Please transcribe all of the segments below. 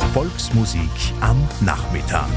Volksmusik am Nachmittag.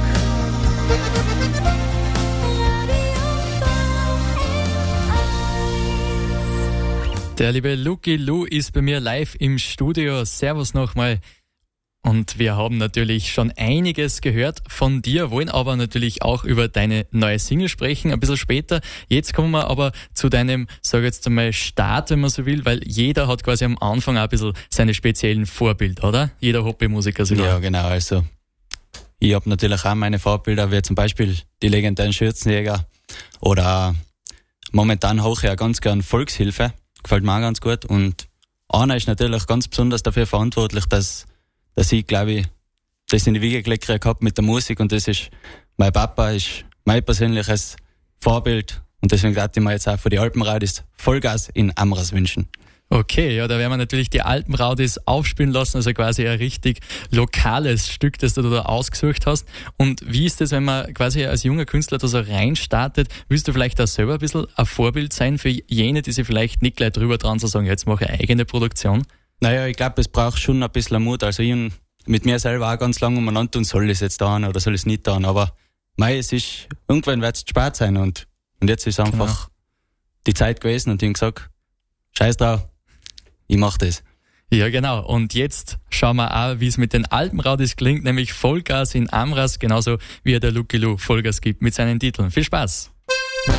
Der liebe Lucky Lou ist bei mir live im Studio. Servus nochmal. Und wir haben natürlich schon einiges gehört von dir, wollen aber natürlich auch über deine neue Single sprechen, ein bisschen später. Jetzt kommen wir aber zu deinem, sag jetzt einmal, Start, wenn man so will, weil jeder hat quasi am Anfang auch ein bisschen seine speziellen Vorbilder, oder? Jeder Hobbymusiker sogar. Ja, genau. Also, ich habe natürlich auch meine Vorbilder, wie zum Beispiel die legendären Schürzenjäger oder momentan hoch ja ganz gern Volkshilfe. Gefällt mir auch ganz gut. Und einer ist natürlich ganz besonders dafür verantwortlich, dass ich, glaube ich, das in die Wiege gelegt habe mit der Musik, und das ist, mein Papa ist mein persönliches Vorbild, und deswegen würde ich mir jetzt auch für die Alpenraudis Vollgas in Amras wünschen. Okay, ja, da werden wir natürlich die Alpenraudis aufspielen lassen, also quasi ein richtig lokales Stück, das du da ausgesucht hast. Und wie ist das, wenn man quasi als junger Künstler da so reinstartet? Willst du vielleicht auch selber ein bisschen ein Vorbild sein für jene, die sich vielleicht nicht gleich drüber trauen zu sagen, jetzt mache ich eigene Produktion? Naja, ich glaube, es braucht schon ein bisschen Mut. Also ich habe mit mir selber auch ganz lange umeinander tun, soll ich es jetzt tun oder soll ich es nicht tun. Aber es ist, irgendwann wird es spät sein, und jetzt ist einfach die Zeit gewesen, und ich habe gesagt, scheiß drauf, ich mach das. Ja, genau. Und jetzt schauen wir auch, wie es mit den Alpenraudis klingt, nämlich Vollgas in Amras, genauso wie der Lucky Lou Vollgas gibt mit seinen Titeln. Viel Spaß!